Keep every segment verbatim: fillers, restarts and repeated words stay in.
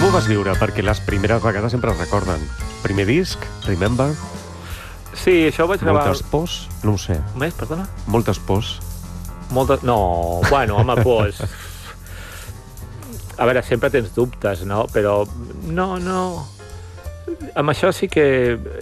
Com ho vas viure? Perquè les primeres vegades sempre es recorden. Primer disc, Remember? Sí, això ho vaig gravar... Moltes pors? No ho sé. Més, perdona? Moltes pors? Moltes... No, bueno, home, pors... A veure, sempre tens dubtes, no? Però no, no... Amb això sí que...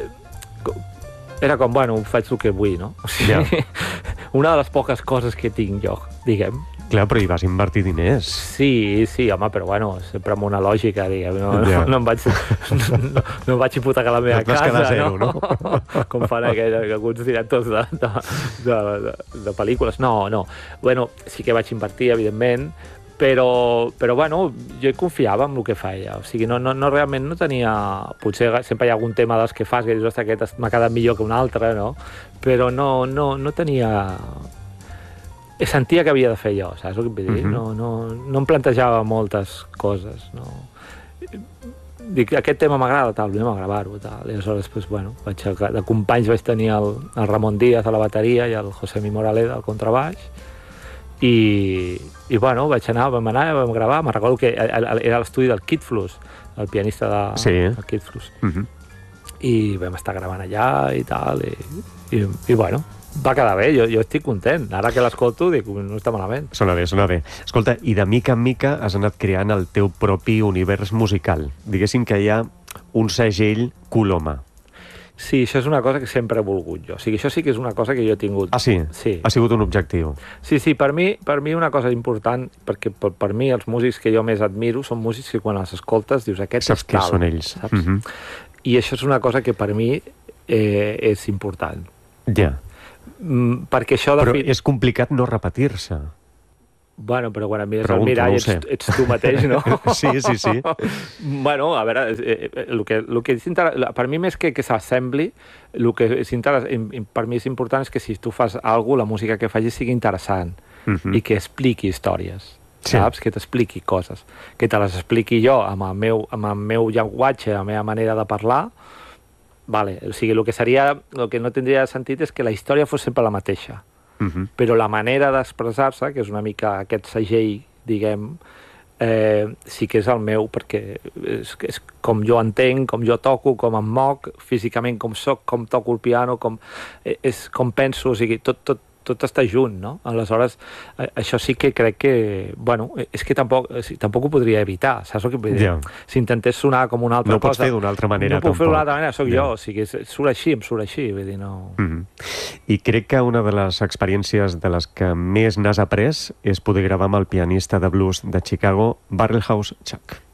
Era com, bueno, faig el que vull, no? O sigui, Ja. una de les poques coses que tinc jo, diguem. Clar, però hi vas invertir diners. Sí, sí, home, però bueno, sempre amb una lògica, diguem. No, Ja. no, no, em vaig, no, no em vaig hipotecar la meva No et vas casa, quedar zero, no? no? Com fan aquells, alguns directors de, de, de, de, de pel·lícules. No, no. Bueno, sí que vaig invertir, evidentment, però, però bueno, jo confiava en el que feia. O sigui, no, no, no realment no tenia... Potser sempre hi ha algun tema dels que fas que dius, ostres, aquest m'ha quedat millor que un altre, no? Però no, no, no tenia... Sentia que havia de fer jo, saps el que vull dir? Mhm. No, no, no em plantejava moltes coses, no... Dic, aquest tema m'agrada, tal, anem a gravar-ho, tal. I aleshores, doncs, bueno, vaig, de companys vaig tenir el, el Ramon Díaz a la bateria i el José Mi Moraleda al contrabaix, i, i bueno, vaig anar, vam anar, vam gravar, me'n recordo que era l'estudi del Kid Flus, el pianista de, Sí. del Kid Flus, Mhm. i vam estar gravant allà i tal, i, i, i bueno, va quedar bé, jo, jo estic content. Ara que l'escolto dic, no està malament. Sona bé, sona bé. Escolta, i de mica en mica has anat creant el teu propi univers musical. Diguéssim que hi ha un segell Coloma. Sí, això és una cosa que sempre he volgut jo. O sigui, això sí que és una cosa que jo he tingut. Ah, sí? Sí. Ha sigut un objectiu. Sí, sí, per mi, per mi una cosa important, perquè per, per mi els músics que jo més admiro són músics que quan els escoltes dius, aquest Saps és qui tal, són ells. saps? Mhm. I això és una cosa que per mi eh, és important. Ja. Mm, perquè això de... Però fi- és complicat no repetir-se. Bueno, però quan et mires Pregunto, al mirall no ho ets, sé. ets tu mateix, no? Sí, sí, sí. Bueno, a veure, eh, eh, el que, el que és inter... per mi més que, que s'assembli, el que és inter... per mi és important és que si tu fas alguna cosa, la música que facis sigui interessant Mhm. i que expliqui històries, Sí. saps? Que t'expliqui coses. Que te les expliqui jo amb el meu, amb el meu llenguatge, la meva manera de parlar, vale. O sigui, el que seria, el que no tindria sentit és que la història fos sempre la mateixa. Mhm. Però la manera d'expressar-se, que és una mica aquest segell, diguem, eh, sí que és el meu, perquè és, és com jo entenc, com jo toco, com em moc, físicament com soc, com toco el piano, com, eh, és com penso, o sigui, tot, tot, tot està junt, no? Aleshores, eh, això sí que crec que, bueno, és que tampoc, eh, sí, tampoc ho podria evitar, saps el que vull dir? Ja. Si intentés sonar com una altra No ho pots cosa... fer d'una altra manera, No puc fer d'una tampoc. altra manera, sóc Ja. jo, o sigui, surt així, em surt així, vull dir, no... Mhm. I crec que una de les experiències de les que més n'has après és poder gravar amb el pianista de blues de Chicago, Barrelhouse Chuck.